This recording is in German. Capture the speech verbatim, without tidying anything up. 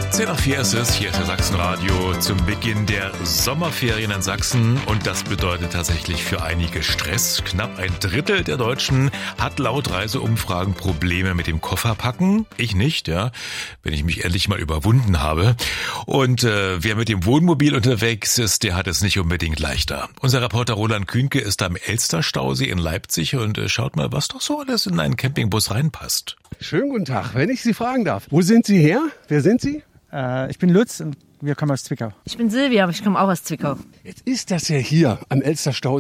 zehn nach vier ist es, hier ist der Sachsenradio zum Beginn der Sommerferien in Sachsen und das bedeutet tatsächlich für einige Stress. Knapp ein Drittel der Deutschen hat laut Reiseumfragen Probleme mit dem Kofferpacken. Ich nicht, ja, wenn ich mich endlich mal überwunden habe. Und äh, wer mit dem Wohnmobil unterwegs ist, der hat es nicht unbedingt leichter. Unser Reporter Roland Kühnke ist am Elsterstausee in Leipzig und äh, schaut mal, was doch so alles in einen Campingbus reinpasst. Schönen guten Tag, wenn ich Sie fragen darf. Wo sind Sie her? Wer sind Sie? Äh, ich bin Lutz und wir kommen aus Zwickau. Ich bin Silvia, aber ich komme auch aus Zwickau. Jetzt ist das ja hier am Elsterstausee